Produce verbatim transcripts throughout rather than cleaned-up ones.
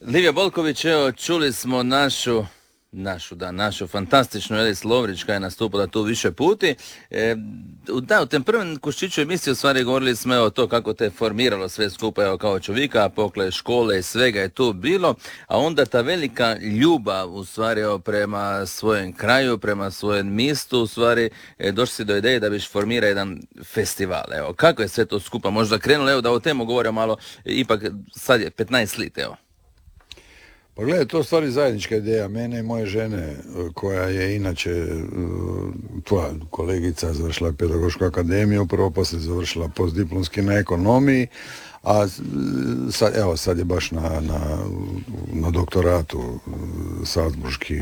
Livija Bolković, evo, čuli smo našu, našu, da, našu fantastičnu Elis Lovrić koja je nastupila tu više puti. E, da, u tem prvem Kuščiću emisiji u stvari govorili smo o to kako te formiralo sve skupa, evo, kao čovjeka, pokle škole i svega je tu bilo, a onda ta velika ljubav u stvari evo, prema svojem kraju, prema svojem mjestu, u stvari e, došli si do ideje da biš formira jedan festival. Evo, kako je sve to skupa možda krenulo, evo da o temu govorim malo, ipak sad je petnaest let, evo. Pa gledaj, to je stvari zajednička ideja mene i moje žene, koja je inače tvoja kolegica, završila je pedagošku akademiju, prvo poslije završila postdiplomski na ekonomiji, a sad, evo, sad je baš na, na, na doktoratu Salzburški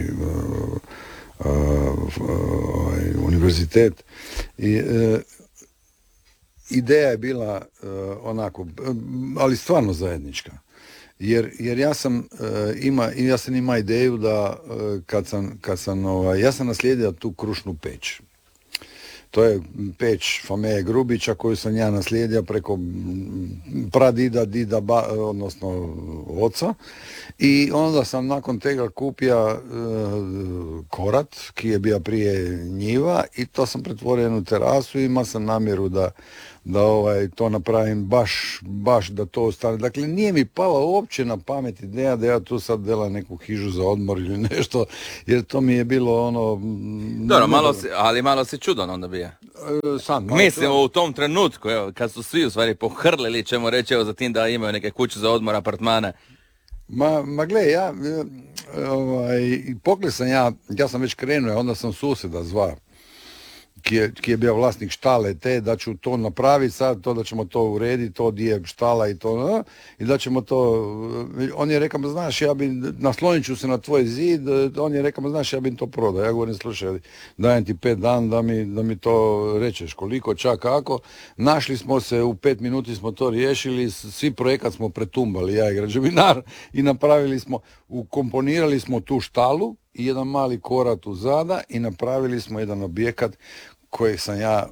univerzitet. I e, ideja je bila e, onako, ali stvarno zajednička. Jer, jer ja sam uh, ima, ja sam ima ideju da uh, kad sam, kad sam ovaj, ja sam naslijedio tu krušnu peć. To je peć Fameje Grubića koju sam ja naslijedio preko pradida, dida, ba, odnosno oca. I onda sam nakon tega kupio uh, korat, ki je bio prije njiva, i to sam pretvorio jednu terasu i imao sam namjeru da da ovaj, to napravim baš, baš da to ostane. Dakle, nije mi pala uopće na pamet ideja da ja tu sad delam neku hižu za odmor ili nešto, jer to mi je bilo ono... Dobro, malo si, ali malo si čudan onda bija. E, sam, malo Mislim, čudan. u tom trenutku, evo, kad su svi u stvari pohrlili, ćemo reći, evo, za tim da imaju neke kuće za odmor, apartmane. Ma, ma gle, ja, ovaj, pokle sam ja, ja sam već krenuo, onda sam susjeda zvao, ki je, ki je bio vlasnik štale te, da ću to napraviti sad, to da ćemo to urediti, to di je štala i to, a, i da ćemo to, on je rekao, znaš, ja bi, naslonit ću se na tvoj zid, on je rekao, znaš, ja bi to prodao. Ja govorim, slušaj, dajem ti pet dan da mi, da mi to rečeš, koliko, čak kako. Našli smo se, u pet minuti smo to riješili, svi projekat smo pretumbali, ja i građevinar, i napravili smo, ukomponirali smo tu štalu i jedan mali korat uzada i napravili smo jedan objekat kojeg sam ja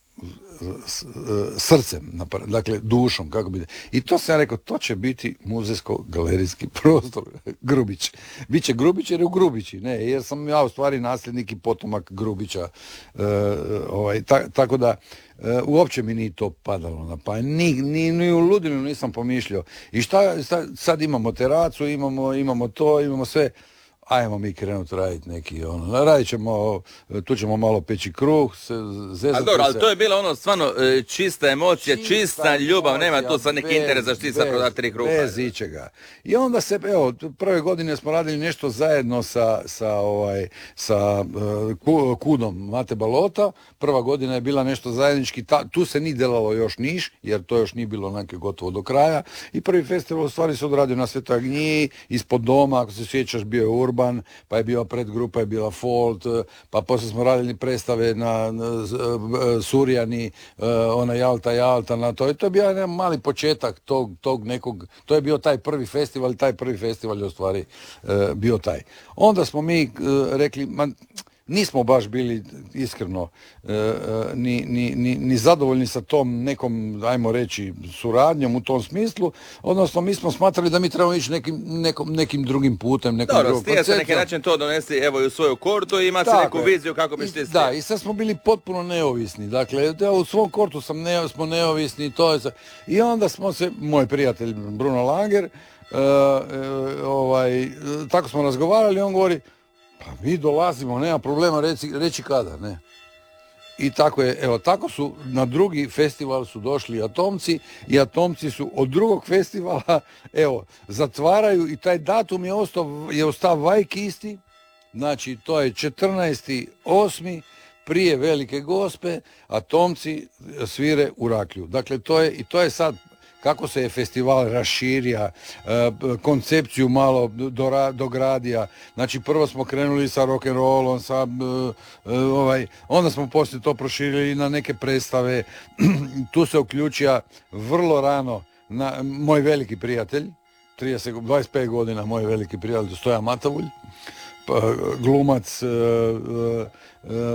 srcem, dakle dušom, kako bi... I to sam ja rekao, to će biti muzejsko-galerijski prostor, Grubić. Biće Grubić jer je u Grubići, ne, jer sam ja u stvari nasljednik i potomak Grubića. E, ovaj, ta, tako da, e, uopće mi nije to padalo na pamet, ni, ni, ni u ludinu nisam pomišljao. I šta, šta, sad imamo teracu, imamo, imamo to, imamo sve... Ajmo mi krenuti raditi neki, ono, radit ćemo, tu ćemo malo peći kruh, se, zezati. Ali dobro, ali se. to je bila ono stvarno e, čista emocija, čista, čista ljubav, emocija, nema tu sad neki bez, interes da ti sad prodati tri kruha. Bez ičega. I onda se, evo, prve godine smo radili nešto zajedno sa, sa, ovaj, sa uh, Kudom Mate Balota, prva godina je bila nešto zajednički, ta, tu se nije delalo još niš, jer to još nije bilo onake gotovo do kraja, i prvi festival u stvari se odradio na Svetoj Agniji, ispod doma, ako se sjećaš, bio je Urban, pa je bila predgrupa, je bila Folt, pa poslije smo radili predstave na, na Surjani, ona Jalta, Jalta, na to. I to je bio jedan mali početak tog, tog nekog, to je bio taj prvi festival, i taj prvi festival je u stvari bio taj. Onda smo mi rekli, man, nismo baš bili iskreno ni, ni, ni, ni zadovoljni sa tom nekom, ajmo reći, suradnjom u tom smislu, odnosno mi smo smatrali da mi trebamo ići nekim, nekom, nekim drugim putem, nekom Dobro, drugom stije se neki način to donesti, evo, i u svoju kortu i imati neku je. viziju kako bi ti Da, i sad smo bili potpuno neovisni, dakle, da, u svom kortu sam ne, smo neovisni, to je, i onda smo se, moj prijatelj Bruno Langer, uh, uh, ovaj, tako smo razgovarali, on govori, pa mi dolazimo, nema problema, reći, reći kada, ne. I tako je, evo, tako su, na drugi festival su došli Atomci, i Atomci su od drugog festivala, evo, zatvaraju, i taj datum je ostao, je ostao vajk isti, znači to je četrnaesti osmi prije Velike Gospe, Atomci svire u Raklju. Dakle, to je, i to je sad, kako se je festival raširija, koncepciju malo dogradija. Znači, prvo smo krenuli sa rock'n'rollom, sa, ovaj, onda smo poslije to proširili na neke predstave. Tu se uključio vrlo rano na, moj veliki prijatelj, trideset, dvadeset pet godina moj veliki prijatelj, Stojan Matavulj, glumac,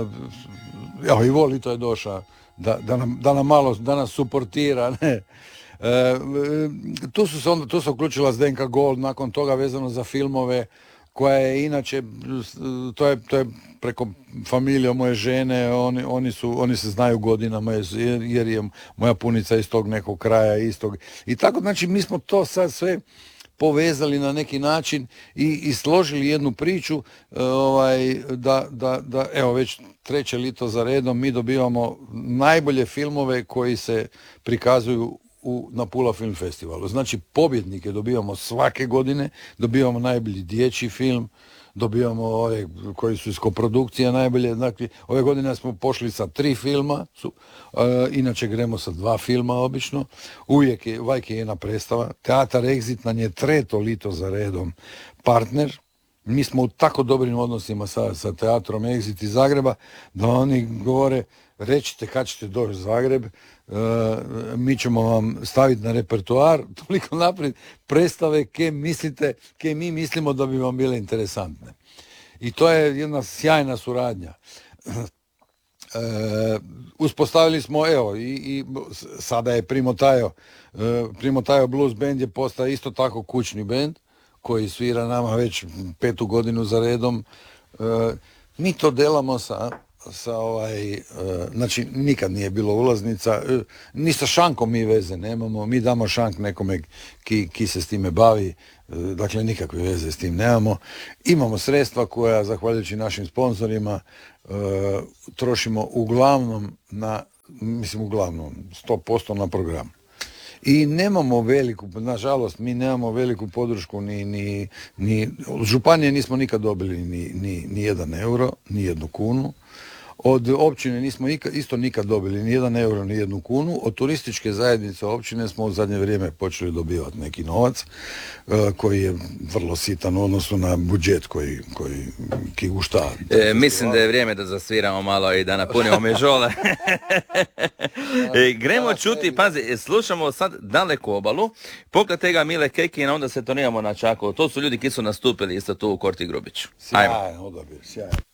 evo, i Volito je došao da, da, nam, da nam malo, da nas suportira, ne. E, tu su se onda, tu se uključila Zdenka Gold nakon toga vezano za filmove, koja je inače, to je, to je preko familije moje žene, oni, oni, su, oni se znaju godinama jer, jer je moja punica iz tog nekog kraja istog. I tako, znači mi smo to sad sve povezali na neki način i, i složili jednu priču ovaj, da, da, da, evo već treće lito za redom mi dobivamo najbolje filmove koji se prikazuju u, na Pula Film Festivalu. Znači pobjednike dobivamo svake godine, dobivamo najbolji dječji film, dobivamo ove koji su iz koprodukcija najbolje. Znači, ove godine smo pošli sa tri filma, su, uh, inače gremo sa dva filma obično. Uvijek je, uvijek je jedna predstava. Teatar Exit nam je treto lito za redom partner. Mi smo u tako dobrim odnosima sa, sa teatrom Exit iz Zagreba, da oni govore, recite kad ćete doći u Zagreb, uh, mi ćemo vam staviti na repertoar toliko naprijed predstave ke mislite, ke mi mislimo da bi vam bile interesantne. I to je jedna sjajna suradnja. Uh, uspostavili smo, evo, i, i sada je Primotajo, uh, Primotajo Blues Band je postao isto tako kućni bend, koji svira nama već petu godinu za redom. Uh, mi to delamo sa sa ovaj, uh, znači nikad nije bilo ulaznica, uh, ni sa šankom mi veze nemamo, mi damo šank nekome ki, ki se s time bavi, uh, dakle nikakve veze s tim nemamo. Imamo sredstva koja, zahvaljujući našim sponzorima, uh, trošimo uglavnom na, mislim uglavnom, sto posto na program. I nemamo veliku, nažalost, mi nemamo veliku podršku, ni, ni, ni od županije nismo nikad dobili ni, ni, ni jedan euro, ni jednu kunu. Od općine nismo isto nikad dobili ni jedan euro, ni jednu kunu. Od turističke zajednice općine smo u zadnje vrijeme počeli dobivati neki novac uh, koji je vrlo sitan u odnosu na budžet koji, koji ki ušta. E, mislim da je vrijeme da zasviramo malo i da napunimo mežole. e, gremo čuti, pazi, slušamo sad Daleku obalu, poklat tega Mile Kekina, onda se to nemamo na Čakovo. To su ljudi ki su nastupili isto tu u Korti Grubiću. Sjajno, odabir, sjajno.